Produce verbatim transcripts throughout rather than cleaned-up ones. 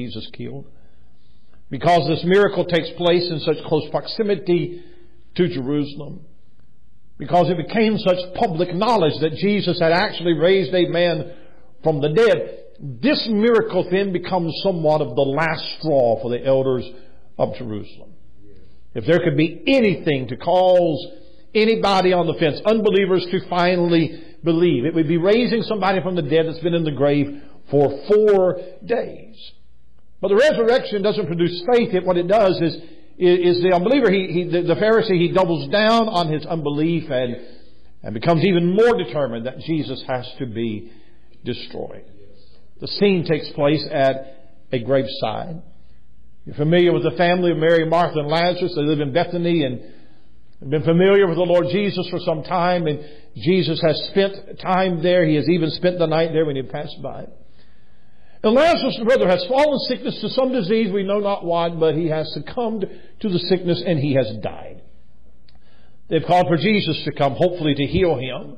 Jesus killed. Because this miracle takes place in such close proximity to Jerusalem. Because it became such public knowledge that Jesus had actually raised a man from the dead. This miracle then becomes somewhat of the last straw for the elders of Jerusalem. If there could be anything to cause anybody on the fence, unbelievers, to finally believe, it would be raising somebody from the dead that's been in the grave for four days. But the resurrection doesn't produce faith. It, what it does is, is the unbeliever, he, he, the, the Pharisee, he doubles down on his unbelief and, and becomes even more determined that Jesus has to be destroyed. The scene takes place at a graveside. You're familiar with the family of Mary, Martha, and Lazarus. They live in Bethany and have been familiar with the Lord Jesus for some time. And Jesus has spent time there. He has even spent the night there when he passed by. And Lazarus' brother has fallen sickness to some disease, we know not what, but he has succumbed to the sickness and he has died. They've called for Jesus to come, hopefully to heal him.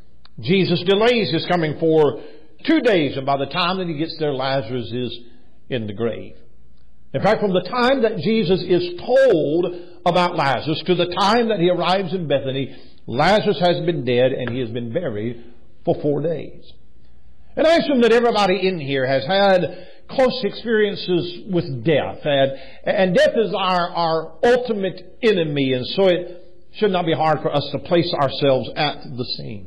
Jesus delays his coming for two days, and by the time that he gets there, Lazarus is in the grave. In fact, from the time that Jesus is told about Lazarus to the time that he arrives in Bethany, Lazarus has been dead and he has been buried for four days. And I assume that everybody in here has had close experiences with death. And, and death is our, our ultimate enemy. And so it should not be hard for us to place ourselves at the scene.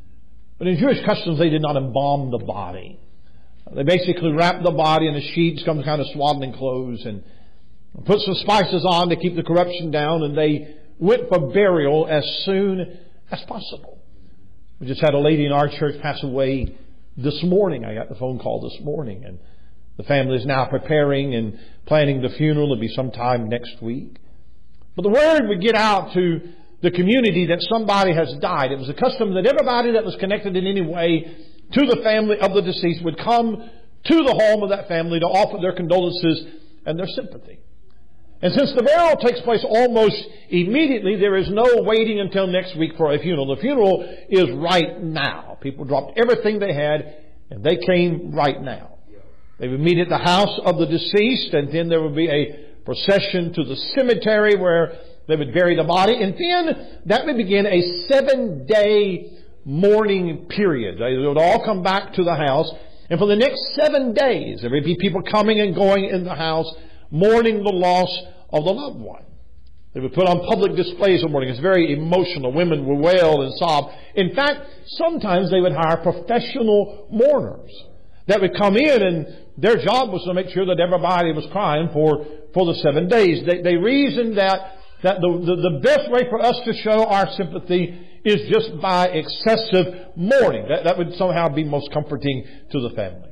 But in Jewish customs, they did not embalm the body. They basically wrapped the body in a sheet, some kind of swaddling clothes, and put some spices on to keep the corruption down. And they went for burial as soon as possible. We just had a lady in our church pass away this morning. I got the phone call this morning, and the family is now preparing and planning the funeral. It'll be sometime next week. But the word would get out to the community that somebody has died. It was a custom that everybody that was connected in any way to the family of the deceased would come to the home of that family to offer their condolences and their sympathy. And since the burial takes place almost immediately, there is no waiting until next week for a funeral. The funeral is right now. People dropped everything they had and they came right now. They would meet at the house of the deceased, and then there would be a procession to the cemetery where they would bury the body, and then that would begin a seven-day mourning period. They would all come back to the house, and for the next seven days, there would be people coming and going in the house, mourning the loss of the loved one. They would put on public displays of mourning. It's very emotional. Women would wail and sob. In fact, sometimes they would hire professional mourners that would come in, and their job was to make sure that everybody was crying for, for the seven days. They, they reasoned that, that the, the, the best way for us to show our sympathy is just by excessive mourning. That, that would somehow be most comforting to the family.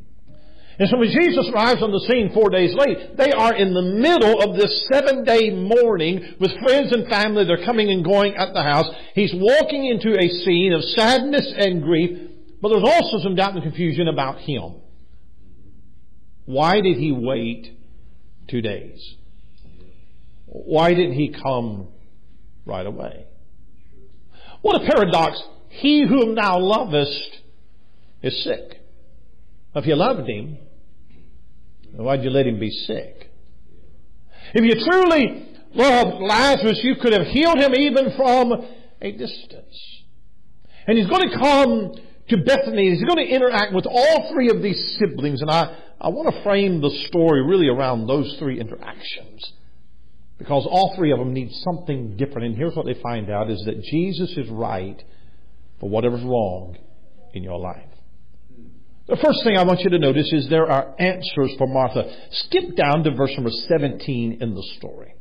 And so when Jesus arrives on the scene four days late, they are in the middle of this seven-day mourning with friends and family. They're coming and going at the house. He's walking into a scene of sadness and grief, but there's also some doubt and confusion about him. Why did he wait two days? Why didn't he come right away? What a paradox. He whom thou lovest is sick. If you loved him, then why'd you let him be sick? If you truly loved Lazarus, you could have healed him even from a distance. And he's going to come to Bethany. He's going to interact with all three of these siblings. And I, I want to frame the story really around those three interactions, because all three of them need something different. And here's what they find out, is that Jesus is right for whatever's wrong in your life. The first thing I want you to notice is there are answers for Martha. Skip down to verse number seventeen in the story.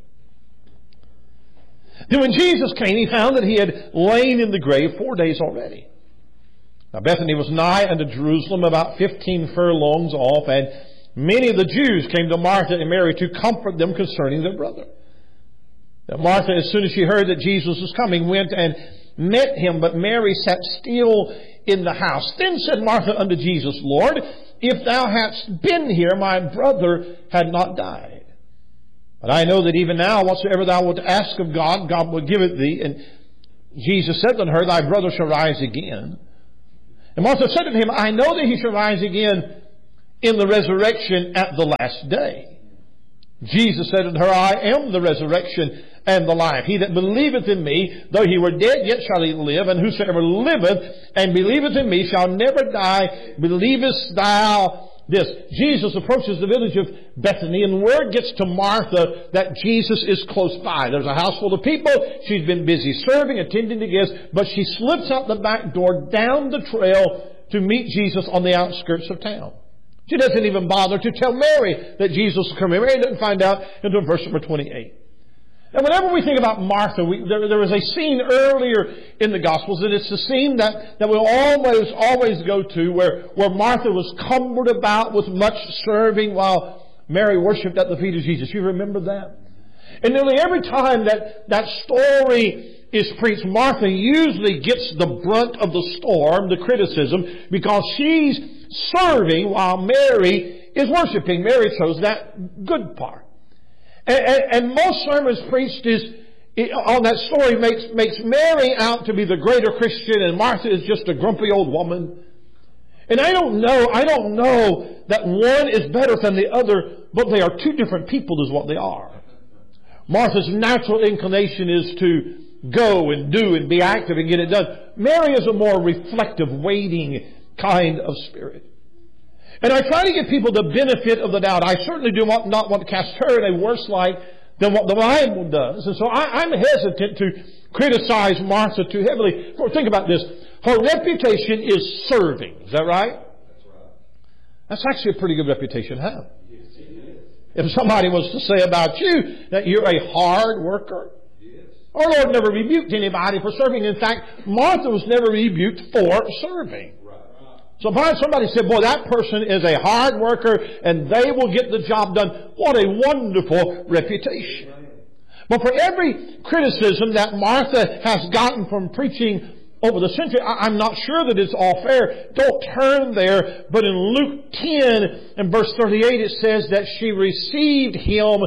Then when Jesus came, he found that he had lain in the grave four days already. Now Bethany was nigh unto Jerusalem, about fifteen furlongs off, and many of the Jews came to Martha and Mary to comfort them concerning their brother. Now Martha, as soon as she heard that Jesus was coming, went and met him, but Mary sat still in the house. Then said Martha unto Jesus, Lord, if thou hadst been here, my brother had not died. But I know that even now, whatsoever thou wilt ask of God, God will give it thee. And Jesus said unto her, thy brother shall rise again. And Martha said unto him, I know that he shall rise again in the resurrection at the last day. Jesus said unto her, I am the resurrection and the life. He that believeth in me, though he were dead, yet shall he live. And whosoever liveth and believeth in me shall never die. Believest thou this? Jesus approaches the village of Bethany, and word gets to Martha that Jesus is close by. There's a house full of people. She's been busy serving, attending to guests, but she slips out the back door down the trail to meet Jesus on the outskirts of town. She doesn't even bother to tell Mary that Jesus is coming. Mary doesn't find out until verse number twenty-eight. And whenever we think about Martha, we, there, there was a scene earlier in the Gospels, and it's the scene that, that we'll always, always go to, where, where Martha was cumbered about with much serving while Mary worshipped at the feet of Jesus. You remember that? And nearly every time that that story is preached, Martha usually gets the brunt of the storm, the criticism, because she's serving while Mary is worshiping. Mary chose that good part. And, and, and most sermons preached is on that story makes, makes Mary out to be the greater Christian, and Martha is just a grumpy old woman. And I don't know, I don't know that one is better than the other, but they are two different people is what they are. Martha's natural inclination is to go and do and be active and get it done. Mary is a more reflective, waiting kind of spirit. And I try to give people the benefit of the doubt. I certainly do not, not want to cast her in a worse light than what the Bible does. And so I, I'm hesitant to criticize Martha too heavily. Think about this. Her reputation is serving. Is that right? That's right. That's actually a pretty good reputation to have. Yes, it is. If somebody was to say about you that you're a hard worker, yes. Our Lord never rebuked anybody for serving. In fact, Martha was never rebuked for serving. So if somebody said, boy, that person is a hard worker and they will get the job done, what a wonderful reputation. But for every criticism that Martha has gotten from preaching over the century, I'm not sure that it's all fair. Don't turn there. But in Luke ten and verse thirty-eight, it says that she received him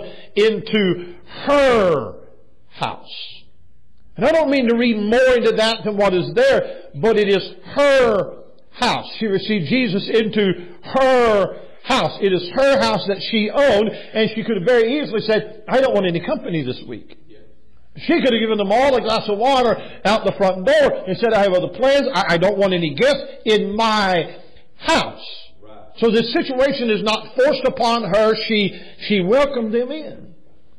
into her house. And I don't mean to read more into that than what is there, but it is her house. She received Jesus into her house. It is her house that she owned, and she could have very easily said, I don't want any company this week. Yeah. She could have given them all a glass of water out the front door and said, I have other plans. I, I don't want any guests in my house. Right. So this situation is not forced upon her. She, she welcomed them in.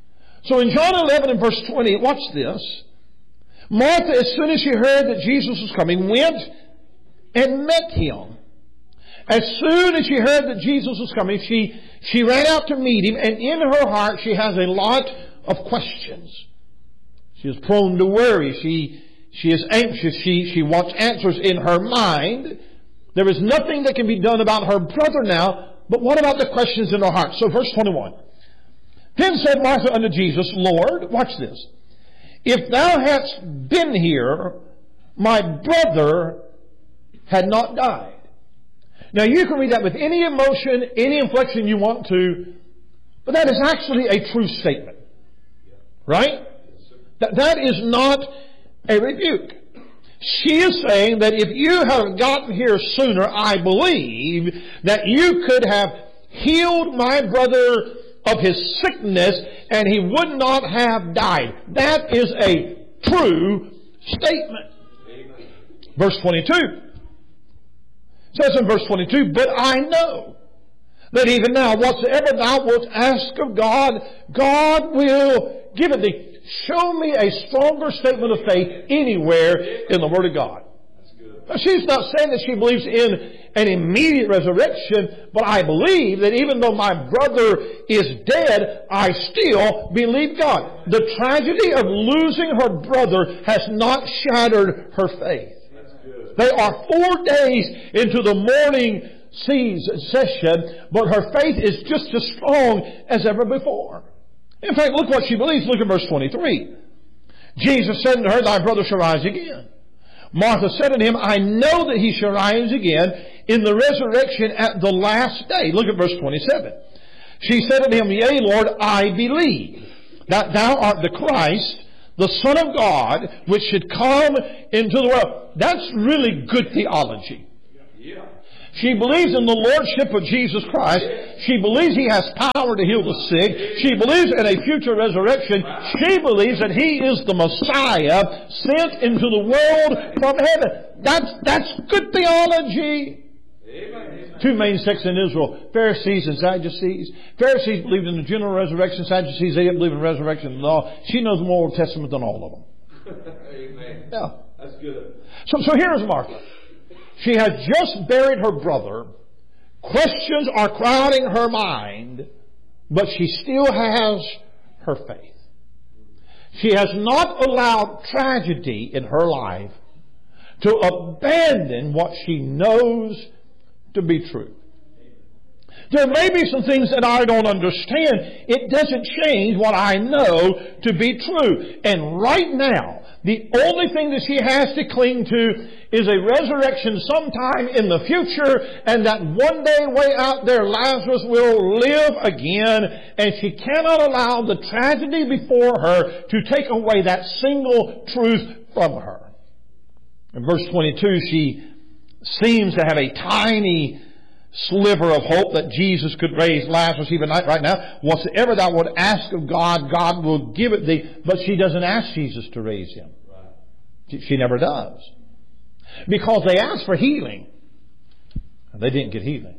So in John eleven and verse twenty, watch this. Martha, as soon as she heard that Jesus was coming, went and met him. As soon as she heard that Jesus was coming, she, she ran out to meet him, and in her heart she has a lot of questions. She is prone to worry. She, she is anxious. She, she wants answers in her mind. There is nothing that can be done about her brother now, but what about the questions in her heart? So verse twenty-one. Then said Martha unto Jesus, Lord, watch this. If thou hadst been here, my brother had not died. Now you can read that with any emotion, any inflection you want to, but that is actually a true statement. Right? That, that is not a rebuke. She is saying that if you had gotten here sooner, I believe that you could have healed my brother of his sickness and he would not have died. That is a true statement. Amen. Verse twenty-two. It says in verse twenty-two, but I know that even now whatsoever thou wilt ask of God, God will give it thee. Show me a stronger statement of faith anywhere in the Word of God. That's good. Now, she's not saying that she believes in an immediate resurrection, but I believe that even though my brother is dead, I still believe God. The tragedy of losing her brother has not shattered her faith. They are four days into the morning session, but her faith is just as strong as ever before. In fact, look what she believes. Look at verse twenty-three. Jesus said unto her, thy brother shall rise again. Martha said unto him, I know that he shall rise again in the resurrection at the last day. Look at verse twenty-seven. She said unto him, Yea, Lord, I believe that thou art the Christ, the Son of God, which should come into the world. That's really good theology. Yeah. She believes in the Lordship of Jesus Christ. She believes He has power to heal the sick. She believes in a future resurrection. She believes that He is the Messiah sent into the world from heaven. That's, that's good theology. Amen. Two main sects in Israel, Pharisees and Sadducees. Pharisees believed in the general resurrection. Sadducees, they didn't believe in resurrection at all. She knows more Old Testament than all of them. Amen. Yeah. That's good. So, so here's Martha. She has just buried her brother. Questions are crowding her mind, but she still has her faith. She has not allowed tragedy in her life to abandon what she knows to be true. There may be some things that I don't understand. It doesn't change what I know to be true. And right now, the only thing that she has to cling to is a resurrection sometime in the future, and that one day way out there Lazarus will live again, and she cannot allow the tragedy before her to take away that single truth from her. In verse twenty-two, she seems to have a tiny sliver of hope that Jesus could raise Lazarus even right now. Whatsoever thou wilt ask of God, God will give it thee. But she doesn't ask Jesus to raise him. She, she never does. Because they asked for healing. And they didn't get healing.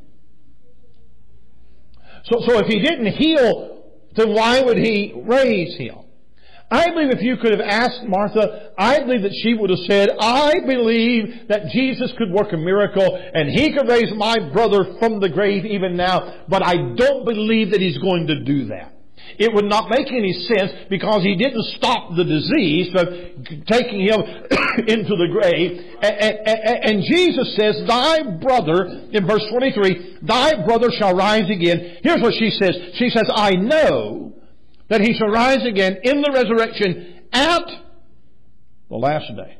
So, so if He didn't heal, then why would He raise him? I believe if you could have asked Martha, I believe that she would have said, I believe that Jesus could work a miracle and He could raise my brother from the grave even now, but I don't believe that He's going to do that. It would not make any sense because He didn't stop the disease from taking him into the grave. And, and, and Jesus says, thy brother, in verse twenty-three, thy brother shall rise again. Here's what she says. She says, I know that He shall rise again in the resurrection at the last day.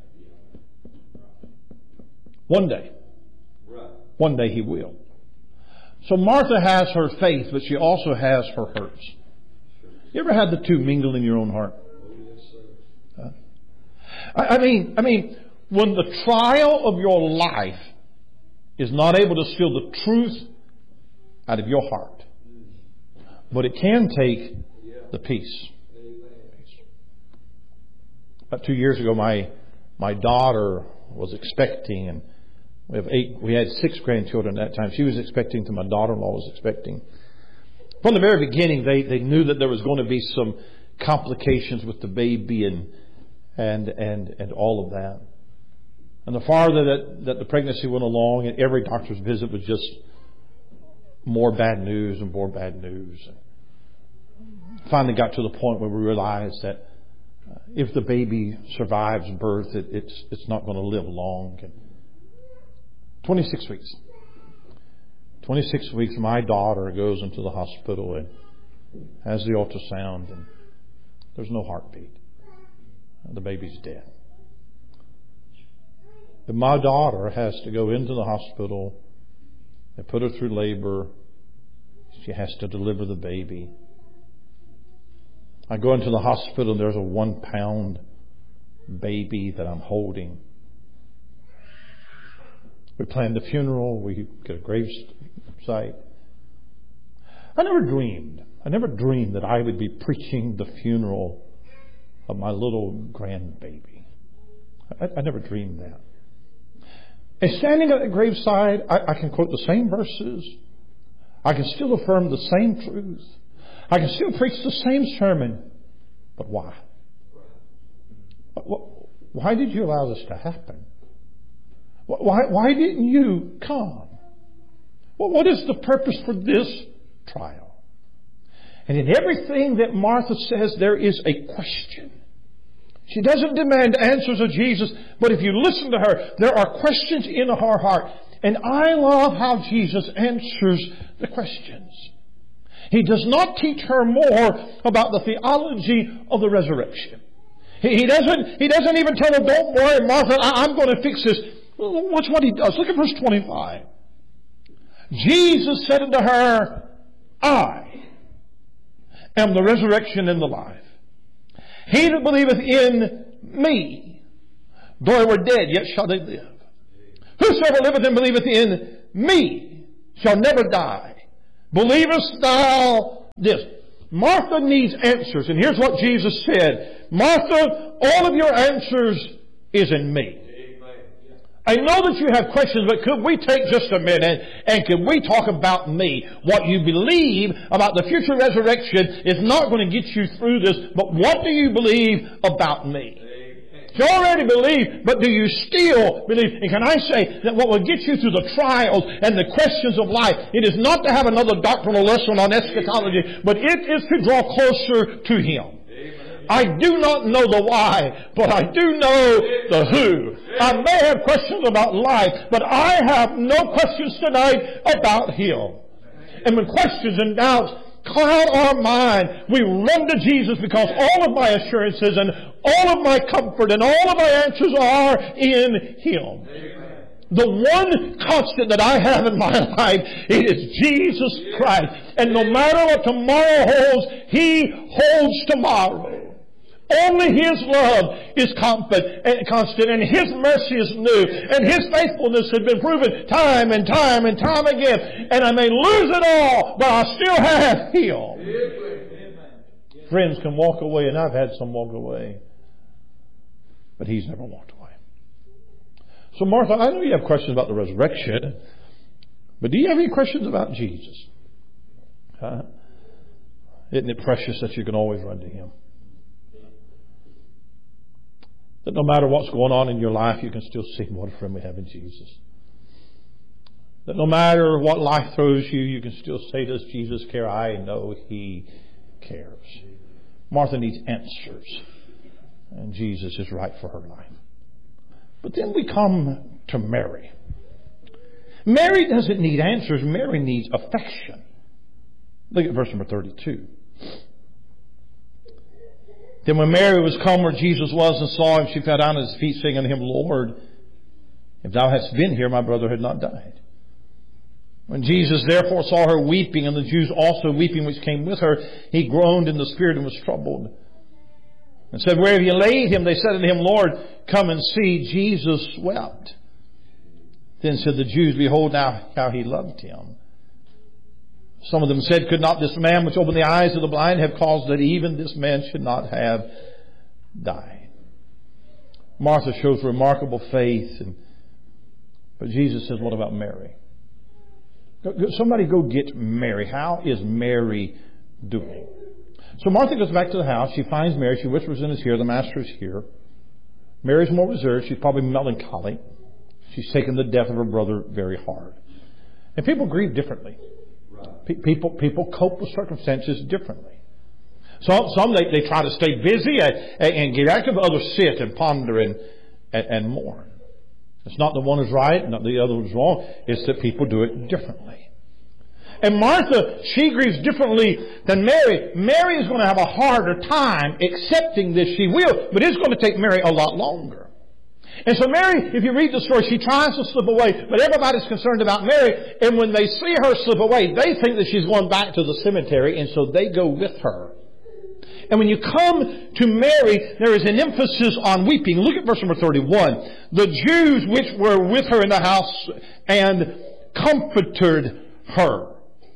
One day. One day He will. So Martha has her faith, but she also has her hurts. You ever had the two mingle in your own heart? Huh? I, I mean, I mean, when the trial of your life is not able to steal the truth out of your heart, but it can take the peace. About two years ago, my my daughter was expecting, and we have eight. We had six grandchildren at that time. She was expecting, to my daughter-in-law was expecting. From the very beginning, they, they knew that there was going to be some complications with the baby and and and and all of that. And the farther that, that the pregnancy went along, and every doctor's visit was just more bad news and more bad news. Finally got to the point where we realized that uh, if the baby survives birth, it, it's it's not going to live long. And twenty-six weeks. twenty-six weeks, my daughter goes into the hospital and has the ultrasound, and there's no heartbeat. The baby's dead. But my daughter has to go into the hospital. They put her through labor. She has to deliver the baby. I go into the hospital and there's a one pound baby that I'm holding. We plan the funeral. We get a grave site. I never dreamed. I never dreamed that I would be preaching the funeral of my little grandbaby. I, I never dreamed that. And standing at the graveside, I, I can quote the same verses. I can still affirm the same truth. I can still preach the same sermon. But why? Why did you allow this to happen? Why, why didn't you come? What is the purpose for this trial? And in everything that Martha says, there is a question. She doesn't demand answers of Jesus, but if you listen to her, there are questions in her heart. And I love how Jesus answers the questions. He does not teach her more about the theology of the resurrection. He, he doesn't, he doesn't even tell her, don't worry, Martha, I, I'm going to fix this. Well, watch what He does. Look at verse twenty-five. Jesus said unto her, I am the resurrection and the life. He that believeth in me, though he were dead, yet shall they live. Whosoever liveth and believeth in me shall never die. Believest thou this? Martha needs answers. And here's what Jesus said. Martha, all of your answers is in me. I know that you have questions, but could we take just a minute and could we talk about me? What you believe about the future resurrection is not going to get you through this, but what do you believe about me? You already believe, but do you still believe? And can I say that what will get you through the trials and the questions of life, it is not to have another doctrinal lesson on eschatology, but it is to draw closer to Him. I do not know the why, but I do know the who. I may have questions about life, but I have no questions tonight about Him. And when questions and doubts cloud our mind, we run to Jesus because all of my assurances and all of my comfort and all of my answers are in Him. The one constant that I have in my life, it is Jesus Christ. And no matter what tomorrow holds, He holds tomorrow. Only His love is constant, and His mercy is new, and His faithfulness has been proven time and time and time again. And I may lose it all, but I still have Him. Amen. Friends can walk away, and I've had some walk away, but He's never walked away. So Martha, I know you have questions about the resurrection, but do you have any questions about Jesus? Huh? Isn't it precious that you can always run to Him? That no matter what's going on in your life, you can still see what a friend we have in Jesus. That no matter what life throws you, you can still say, does Jesus care? I know He cares. Martha needs answers. And Jesus is right for her life. But then we come to Mary. Mary doesn't need answers. Mary needs affection. Look at verse number thirty-two. Then when Mary was come where Jesus was and saw Him, she fell down at His feet, saying unto Him, Lord, if Thou hadst been here, my brother had not died. When Jesus therefore saw her weeping, and the Jews also weeping which came with her, He groaned in the spirit and was troubled. And said, Where have you laid Him? They said unto Him, Lord, come and see. Jesus wept. Then said the Jews, Behold now how He loved Him. Some of them said, Could not this man which opened the eyes of the blind have caused that even this man should not have died? Martha shows remarkable faith. And, but Jesus says, what about Mary? Somebody go get Mary. How is Mary doing? So Martha goes back to the house. She finds Mary. She whispers in his ear, the Master is here. Mary's more reserved. She's probably melancholy. She's taken the death of her brother very hard. And people grieve differently. People people cope with circumstances differently. Some, some they, they try to stay busy and, and get active. Others sit and ponder and, and, and mourn. It's not the one is right, not the other is wrong. It's that people do it differently. And Martha, she grieves differently than Mary. Mary is going to have a harder time accepting this. She will, but it's going to take Mary a lot longer. And so Mary, if you read the story, she tries to slip away, but everybody's concerned about Mary. And when they see her slip away, they think that she's going back to the cemetery, and so they go with her. And when you come to Mary, there is an emphasis on weeping. Look at verse number thirty-one. The Jews which were with her in the house and comforted her.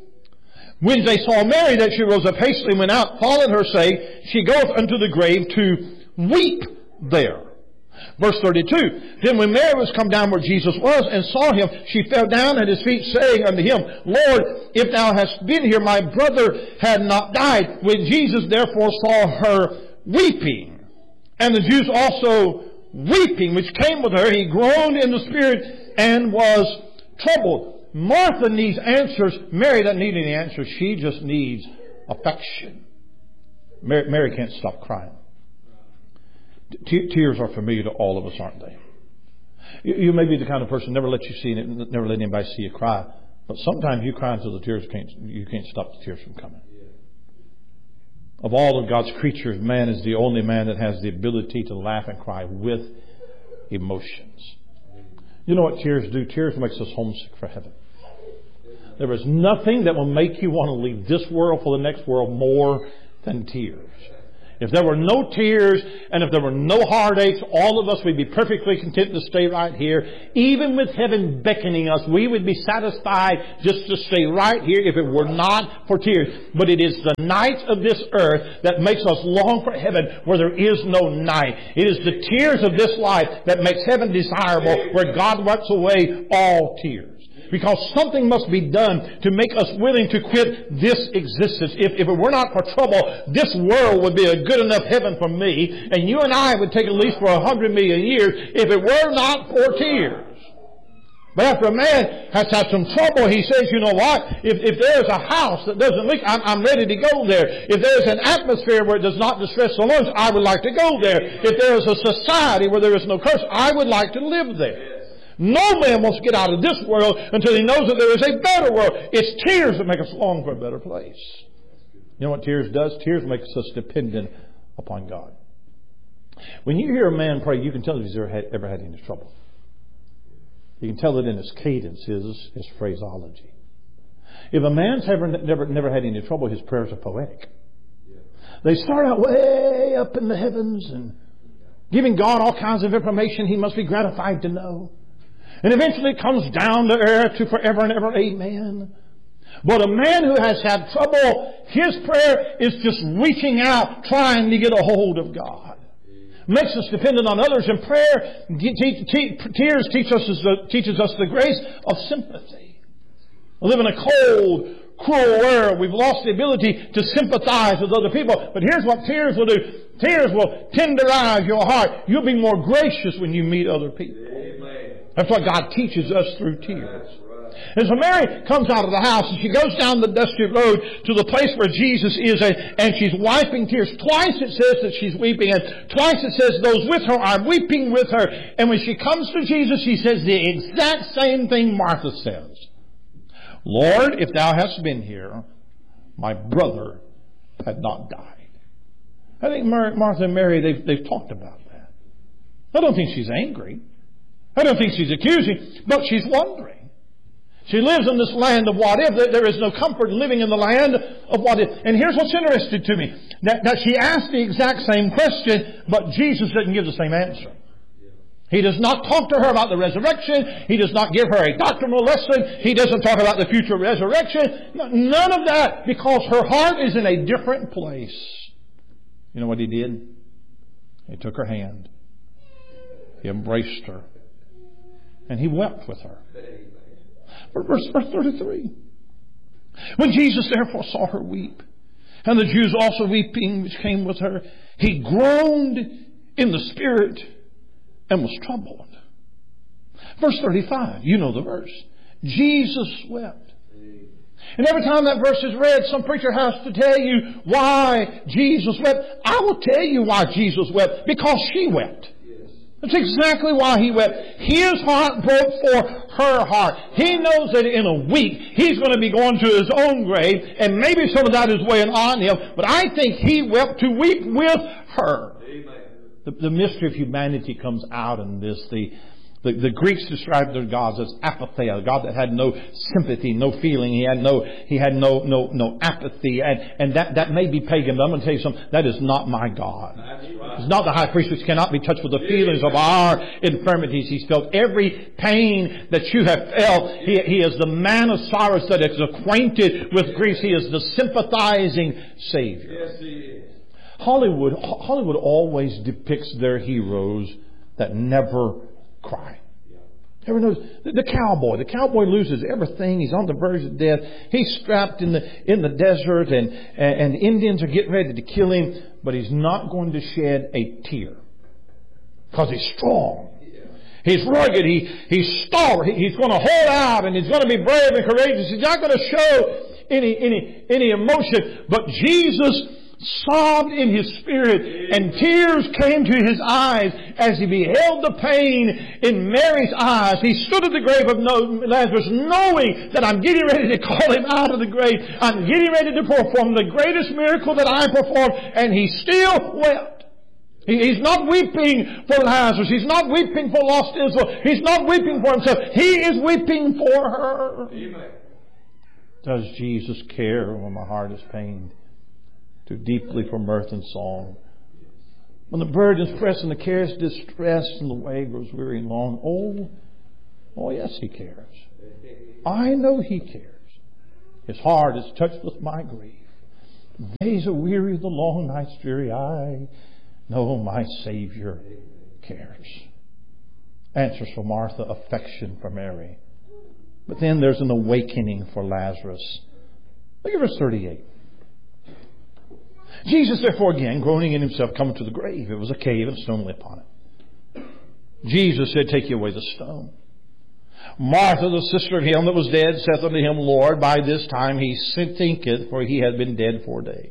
When they saw Mary, that she rose up hastily and went out, followed her, saying, She goeth unto the grave to weep there. Verse thirty-two, Then when Mary was come down where Jesus was and saw Him, she fell down at His feet, saying unto Him, Lord, if Thou hadst been here, my brother had not died. When Jesus therefore saw her weeping, and the Jews also weeping, which came with her, He groaned in the spirit and was troubled. Martha needs answers. Mary doesn't need any answers. She just needs affection. Mary, Mary can't stop crying. Tears are familiar to all of us, aren't they? You may be the kind of person never let you see it, never let anybody see you cry, but sometimes you cry until the tears can't you can't stop the tears from coming. Of all of God's creatures, man is the only man that has the ability to laugh and cry with emotions. You know what tears do? Tears makes us homesick for heaven. There is nothing that will make you want to leave this world for the next world more than tears. If there were no tears and if there were no heartaches, all of us would be perfectly content to stay right here. Even with heaven beckoning us, we would be satisfied just to stay right here if it were not for tears. But it is the night of this earth that makes us long for heaven where there is no night. It is the tears of this life that makes heaven desirable, where God wipes away all tears. Because something must be done to make us willing to quit this existence. If, if it were not for trouble, this world would be a good enough heaven for me, and you and I would take at least for a hundred million years if it were not for tears. But after a man has had some trouble, he says, you know what? If, if there's a house that doesn't leak, I'm, I'm ready to go there. If there's an atmosphere where it does not distress the lungs, I would like to go there. If there is a society where there is no curse, I would like to live there. No man wants to get out of this world until he knows that there is a better world. It's tears that make us long for a better place. You know what tears does? Tears makes us dependent upon God. When you hear a man pray, you can tell if he's ever had, ever had any trouble. You can tell it in his cadence, his, his phraseology. If a man's ever, never, never had any trouble, his prayers are poetic. They start out way up in the heavens and giving God all kinds of information he must be gratified to know. And eventually it comes down to earth to forever and ever, amen. But a man who has had trouble, his prayer is just reaching out, trying to get a hold of God. Makes us dependent on others. And prayer, tears teach us, teaches us the grace of sympathy. We live in a cold, cruel world. We've lost the ability to sympathize with other people. But here's what tears will do. Tears will tenderize your heart. You'll be more gracious when you meet other people. Amen. That's what God teaches us through tears. And so Mary comes out of the house and she goes down the dusty road to the place where Jesus is, and she's wiping tears. Twice it says that she's weeping, and twice it says those with her are weeping with her. And when she comes to Jesus, she says the exact same thing Martha says. Lord, if thou hadst been here, my brother had not died. I think Martha and Mary, they've, they've talked about that. I don't think she's angry. I don't think she's accusing, but she's wondering. She lives in this land of what if. There is no comfort living in the land of what if. And here's what's interesting to me. That, that she asked the exact same question, but Jesus didn't give the same answer. He does not talk to her about the resurrection. He does not give her a doctrinal lesson. He doesn't talk about the future resurrection. None of that, because her heart is in a different place. You know what he did? He took her hand. He embraced her. And he wept with her. Verse, verse thirty-three. When Jesus therefore saw her weep, and the Jews also weeping which came with her, he groaned in the spirit and was troubled. Verse thirty-five. You know the verse. Jesus wept. And every time that verse is read, some preacher has to tell you why Jesus wept. I will tell you why Jesus wept. Because she wept. That's exactly why he wept. His heart broke for her heart. He knows that in a week he's going to be going to his own grave, and maybe some of that is weighing on him, but I think he wept to weep with her. Amen. The, the mystery of humanity comes out in this. The The, the Greeks described their gods as apatheia, a God that had no sympathy, no feeling. He had no, he had no, no, no apathy. And, and that, that may be pagan, but I'm going to tell you something. That is not my God. Right. It's not the high priest which cannot be touched with the feelings of our infirmities. He's felt every pain that you have felt. He, he is the man of sorrows that is acquainted with grief. He is the sympathizing Savior. Yes, he is. Hollywood, Hollywood always depicts their heroes that never cry. Ever notice the, the cowboy? The cowboy loses everything. He's on the verge of death. He's strapped in the in the desert, and, and and Indians are getting ready to kill him. But he's not going to shed a tear because he's strong. He's rugged. He he's stalwart. He, he's going to hold out, and he's going to be brave and courageous. He's not going to show any any any emotion. But Jesus sobbed in his spirit, and tears came to his eyes as he beheld the pain in Mary's eyes. He stood at the grave of Lazarus knowing that I'm getting ready to call him out of the grave. I'm getting ready to perform the greatest miracle that I performed, and he still wept. He's not weeping for Lazarus. He's not weeping for lost Israel. He's not weeping for himself. He is weeping for her. Amen. Does Jesus care when my heart is pained? Too deeply for mirth and song, When the burden is pressed and the cares distress and the way grows weary and long. Oh, oh yes, He cares. I know He cares. His heart is touched with my grief. The days are weary, the long nights dreary. I know my Savior cares. Answers for Martha, affection for Mary. But then there's an awakening for Lazarus. Look at verse thirty-eight. Jesus, therefore, again, groaning in himself, coming to the grave. It was a cave, and a stone lay upon it. Jesus said, take ye away the stone. Martha, the sister of him that was dead, saith unto him, Lord, by this time he thinketh, for he had been dead four days.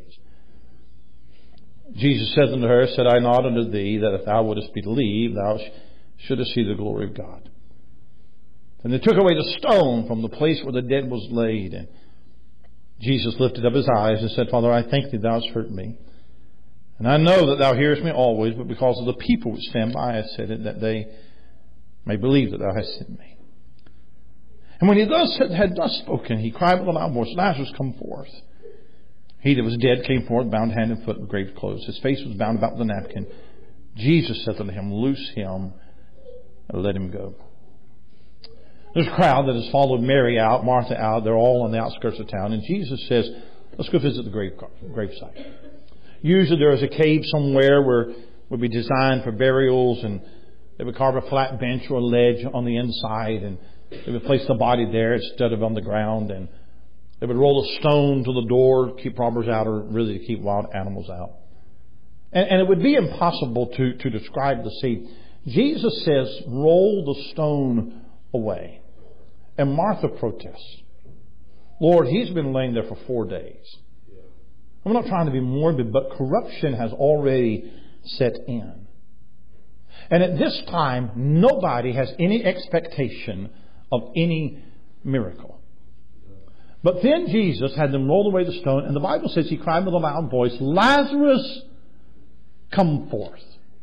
Jesus said unto her, said I not unto thee, that if thou wouldest believe, thou shouldest see the glory of God? And they took away the stone from the place where the dead was laid. And Jesus lifted up his eyes and said, Father, I thank thee, thou hast heard me. And I know that thou hearest me always, but because of the people which stand by, I said it, that they may believe that thou hast sent me. And when he thus had, had thus spoken, he cried with a loud voice, Lazarus, come forth. He that was dead came forth, bound hand and foot with grave clothes. His face was bound about with a napkin. Jesus said unto him, loose him and let him go. There's a crowd that has followed Mary out, Martha out. They're all on the outskirts of town. And Jesus says, let's go visit the grave gravesite. Usually there is a cave somewhere where it would be designed for burials, and they would carve a flat bench or a ledge on the inside, and they would place the body there instead of on the ground, and they would roll a stone to the door to keep robbers out, or really to keep wild animals out. And, and it would be impossible to, to describe the scene. Jesus says, roll the stone away. And Martha protests. Lord, he's been laying there for four days. I'm not trying to be morbid, but corruption has already set in. And at this time, nobody has any expectation of any miracle. But then Jesus had them roll away the stone, and the Bible says he cried with a loud voice, Lazarus, come forth.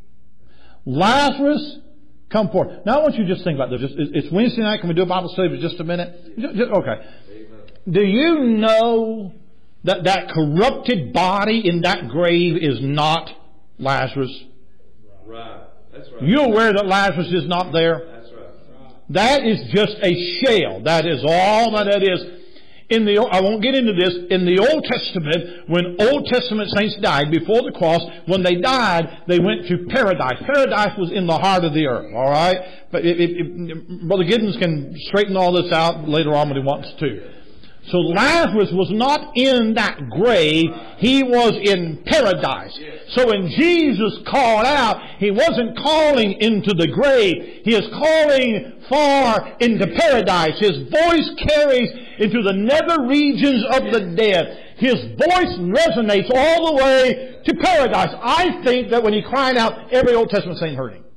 Lazarus, come forth. Now I want you to just think about this. It's Wednesday night. Can we do a Bible study for just a minute? Just, just, okay. Do you know that that corrupted body in that grave is not Lazarus? Right. That's right. You're aware that Lazarus is not there? That's right. That is just a shell. That is all that it is. In the, I won't get into this. In the Old Testament, when Old Testament saints died before the cross, when they died, they went to paradise. Paradise was in the heart of the earth. All right, but it, it, it, Brother Giddens can straighten all this out later on when he wants to. So Lazarus was not in that grave. He was in paradise. So when Jesus called out, he wasn't calling into the grave. He is calling far into paradise. His voice carries into the nether regions of the dead. His voice resonates all the way to paradise. I think that when he cried out, every Old Testament saint heard him.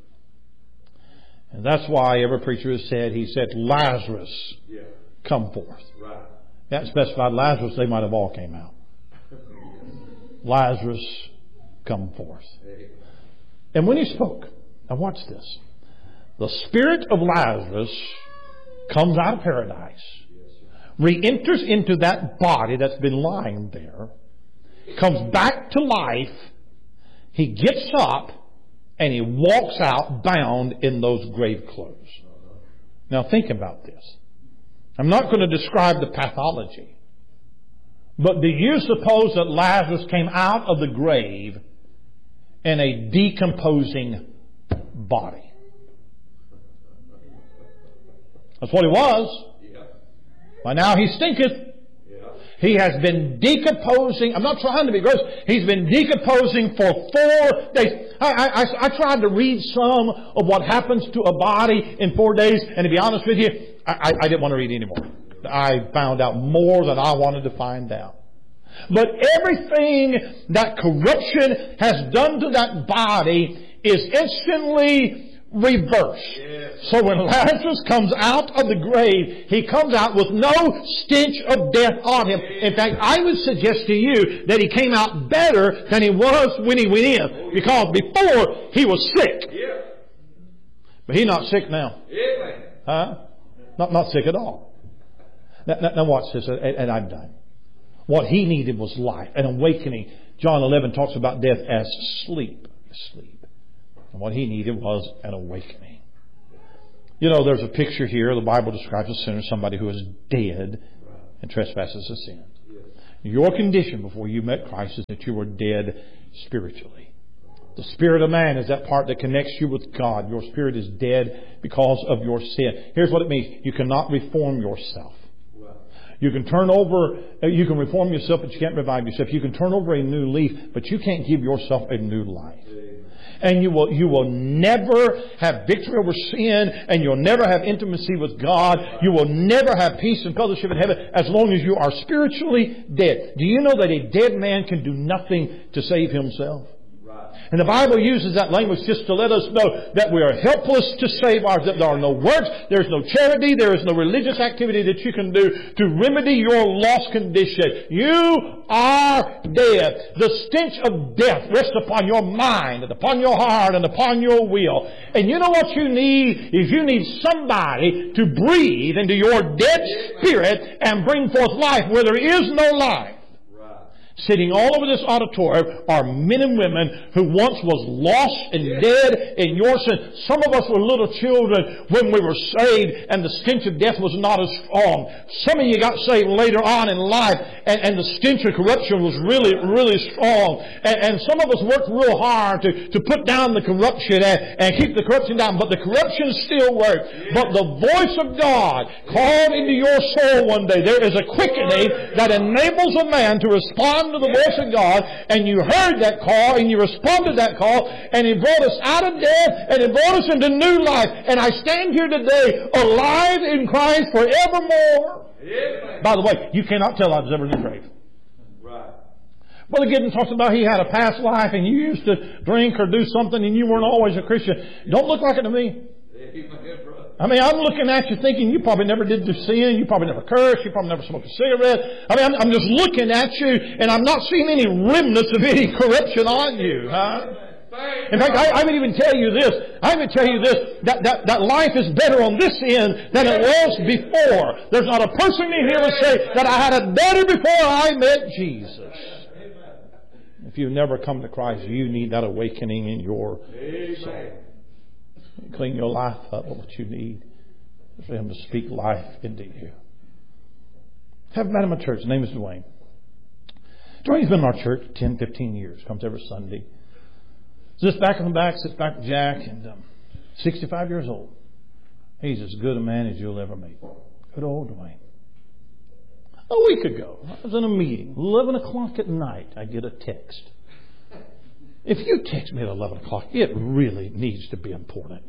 And that's why every preacher has said, he said, Lazarus, come forth. Right. That specified Lazarus, they might have all came out. Lazarus, come forth. And when he spoke, now watch this. The spirit of Lazarus comes out of paradise, re-enters into that body that's been lying there, comes back to life, he gets up, and he walks out bound in those grave clothes. Now think about this. I'm not going to describe the pathology. But do you suppose that Lazarus came out of the grave in a decomposing body? That's what he was. By now he stinketh. He has been decomposing. I'm not trying to be gross. He's been decomposing for four days. I, I, I, I tried to read some of what happens to a body in four days. And to be honest with you, I, I didn't want to read anymore. I found out more than I wanted to find out. But everything that corruption has done to that body is instantly reversed. Yes. So when Lazarus comes out of the grave, he comes out with no stench of death on him. In fact, I would suggest to you that he came out better than he was when he went in. Because before, he was sick. But he's not sick now. Huh? Not, not sick at all. Now, now, now watch this, and, and I'm done. What he needed was life, an awakening. John eleven talks about death as sleep. asleep. And what he needed was an awakening. You know, there's a picture here. The Bible describes a sinner, somebody who is dead in trespasses of sin. Your condition before you met Christ is that you were dead spiritually. The spirit of man is that part that connects you with God. Your spirit is dead because of your sin. Here's what it means. You cannot reform yourself. You can turn over, you can reform yourself, but you can't revive yourself. You can turn over a new leaf, but you can't give yourself a new life. And you will, you will never have victory over sin, and you'll never have intimacy with God. You will never have peace and fellowship in heaven as long as you are spiritually dead. Do you know that a dead man can do nothing to save himself? And the Bible uses that language just to let us know that we are helpless to save ourselves. There are no works, there is no charity, there is no religious activity that you can do to remedy your lost condition. You are dead. The stench of death rests upon your mind and upon your heart and upon your will. And you know what you need? Is you need somebody to breathe into your dead spirit and bring forth life where there is no life. Sitting all over this auditorium are men and women who once was lost and dead in your sin. Some of us were little children when we were saved and the stench of death was not as strong. Some of you got saved later on in life and, and the stench of corruption was really, really strong. And, and some of us worked real hard to, to put down the corruption and, and keep the corruption down. But the corruption still worked. But the voice of God called into your soul one day. There is a quickening that enables a man to respond to the voice of God, and you heard that call and you responded to that call, and He brought us out of death and He brought us into new life. And I stand here today alive in Christ forevermore. Amen. By the way, you cannot tell I was ever in the grave. Right. Brother Giddens talks about he had a past life and you used to drink or do something and you weren't always a Christian. Don't look like it to me. Amen, I mean, I'm looking at you thinking you probably never did the sin. You probably never cursed. You probably never smoked a cigarette. I mean, I'm, I'm just looking at you and I'm not seeing any remnants of any corruption on you. Huh? In fact, I, I would even tell you this. I would tell you this, that, that, that life is better on this end than it was before. There's not a person in here to say that I had it better before I met Jesus. If you've never come to Christ, you need that awakening in your soul. Clean your life up with what you need for Him to speak life into you. Have met him at church. His name is Dwayne. Dwayne's been in our church ten, fifteen years. Comes every Sunday. Sits back in the back, sits back with Jack, and um, sixty-five years old. He's as good a man as you'll ever meet. Good old Dwayne. A week ago, I was in a meeting. eleven o'clock at night, I get a text. If you text me at eleven o'clock, it really needs to be important.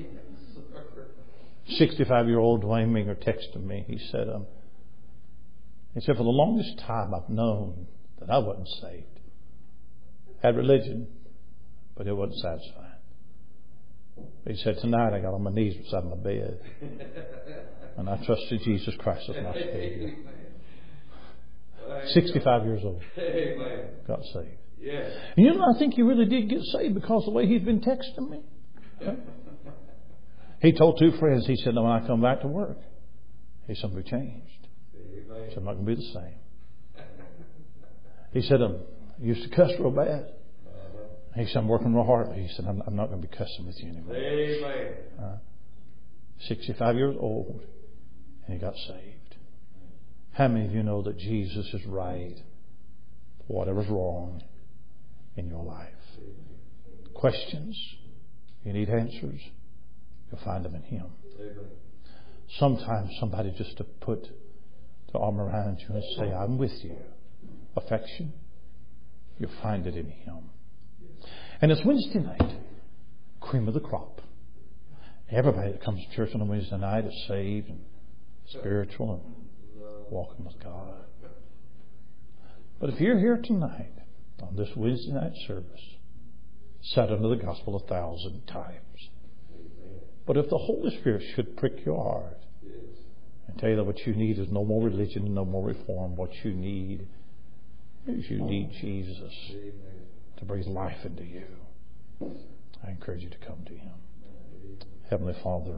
sixty-five-year-old Dwayne Minger texted me. He said, um, he said, for the longest time I've known that I wasn't saved. Had religion, but it wasn't satisfying. He said, tonight I got on my knees beside my bed and I trusted Jesus Christ as my Savior. sixty-five years old. Got saved. Yeah. And you know, I think he really did get saved because of the way he'd been texting me. Right? He told two friends, he said, no, when I come back to work, he said, I'm going to be changed. He said, I'm not going to be the same. He said, um, I used to cuss real bad. He said, I'm working real hard. He said, I'm, I'm not going to be cussing with you anymore. Amen. Uh, sixty-five years old, and he got saved. How many of you know that Jesus is right? Whatever's wrong in your life. Questions, you need answers, you'll find them in Him. Sometimes somebody just to put the arm around you and say, I'm with you. Affection, you'll find it in Him. And it's Wednesday night, cream of the crop. Everybody that comes to church on a Wednesday night is saved and spiritual and walking with God. But if you're here tonight on this Wednesday night service, sat under the gospel a thousand times. But if the Holy Spirit should prick your heart and tell you that what you need is no more religion, no more reform, what you need is you need Jesus to breathe life into you, I encourage you to come to Him. Heavenly Father,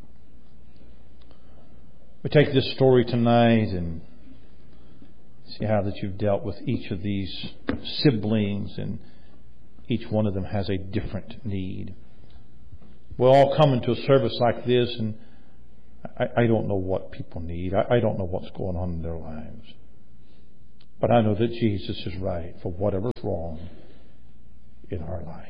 we take this story tonight and see how that you've dealt with each of these siblings and Each one of them has a different need. We all come into a service like this, and I, I don't know what people need. I, I don't know what's going on in their lives. But I know that Jesus is right for whatever's wrong in our life.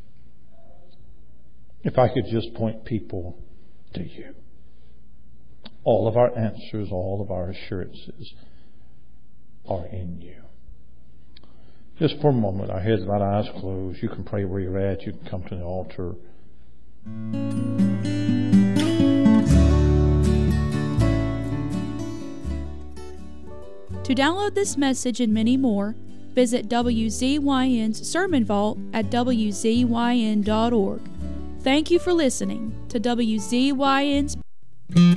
If I could just point people to you. All of our answers, all of our assurances are in you. Just for a moment, our heads and our eyes closed. You can pray where you're at. You can come to the altar. To download this message and many more, visit W Z Y N's Sermon Vault at W Z Y N dot org. Thank you for listening to W Z Y N's